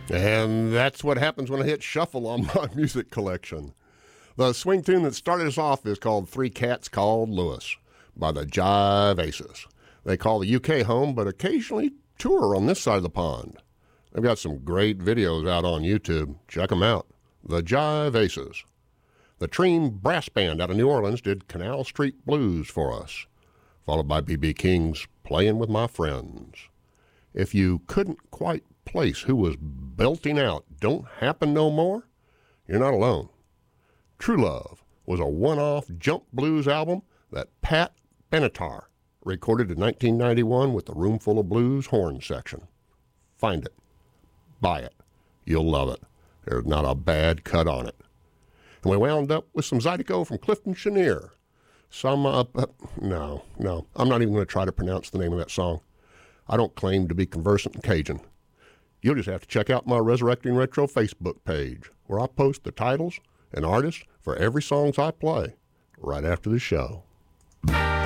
And that's what happens when I hit shuffle on my music collection. The swing tune that started us off is called Three Cats Called Lewis by the Jive Aces. They call the UK home, but occasionally tour on this side of the pond. They've got some great videos out on YouTube. Check them out. The Jive Aces. The Treem Brass Band out of New Orleans did Canal Street Blues for us, followed by B.B. King's Playing With My Friends. If you couldn't quite place who was belting out Don't Happen No More, you're not alone. True Love was a one-off jump blues album that Pat Benatar recorded in 1991 with the Roomful of Blues horn section. Find it. Buy it. You'll love it. There's not a bad cut on it. And we wound up with some Zydeco from Clifton Chenier. No, I'm not even going to try to pronounce the name of that song. I don't claim to be conversant in Cajun. You'll just have to check out my Resurrecting Retro Facebook page, where I post the titles and artists for every songs I play right after the show.